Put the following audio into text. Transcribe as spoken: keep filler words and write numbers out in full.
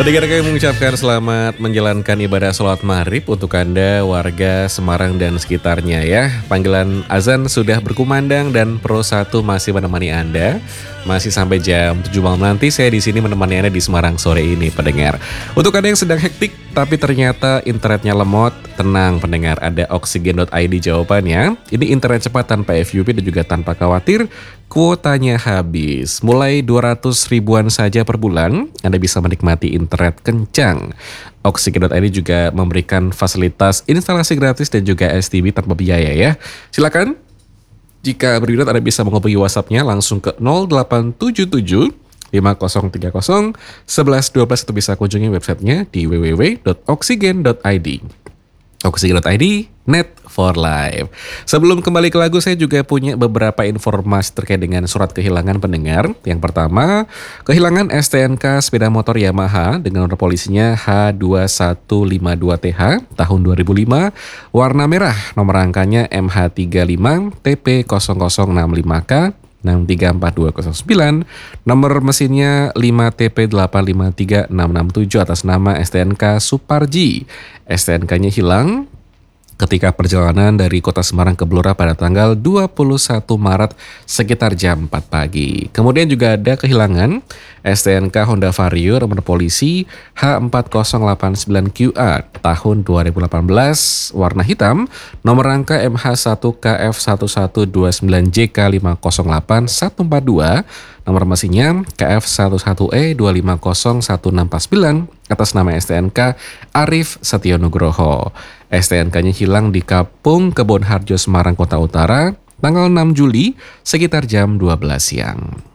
Pendengar kami mengucapkan selamat menjalankan ibadah sholat maghrib untuk Anda warga Semarang dan sekitarnya ya. Panggilan azan sudah berkumandang dan Pro satu masih menemani Anda. Masih sampai jam tujuh malam nanti saya di sini menemani Anda di Semarang sore ini pendengar. Untuk Anda yang sedang hektik tapi ternyata internetnya lemot, tenang pendengar, ada oksigen dot i d jawabannya. Ini internet cepat tanpa F U P dan juga tanpa khawatir kuotanya habis. Mulai dua ratus ribuan saja per bulan, Anda bisa menikmati internet kencang. oksigen dot i d juga memberikan fasilitas instalasi gratis dan juga S T B tanpa biaya ya. Silakan, jika berminat Anda bisa menghubungi WhatsApp-nya langsung ke nol delapan tujuh tujuh lima nol tiga nol satu satu dua belas atau bisa kunjungi websitenya di w w w dot oksigen dot i d. oksigen dot i d, net for life. Sebelum kembali ke lagu, saya juga punya beberapa informasi terkait dengan surat kehilangan pendengar. Yang pertama, kehilangan S T N K sepeda motor Yamaha dengan nomor polisinya H dua satu lima dua T H tahun dua ribu lima, warna merah, nomor rangkanya M H tiga lima T P nol nol enam lima K enam tiga empat dua nol sembilan, nomor mesinnya lima T P delapan lima tiga enam enam tujuh atas nama S T N K Suparji. S T N K-nya hilang ketika perjalanan dari kota Semarang ke Blora pada tanggal dua puluh satu Maret sekitar jam empat pagi. Kemudian juga ada kehilangan S T N K Honda Vario nomor polisi H empat nol delapan sembilan Q A tahun dua ribu delapan belas, warna hitam, nomor rangka M H satu K F satu satu dua sembilan J K lima nol delapan satu empat dua, nomor mesinnya K F satu satu E dua lima nol satu enam empat sembilan atas nama S T N K Arif Setio Nugroho. S T N K-nya hilang di Kampung Kebon Harjo, Semarang Kota Utara, tanggal enam Juli sekitar jam dua belas siang.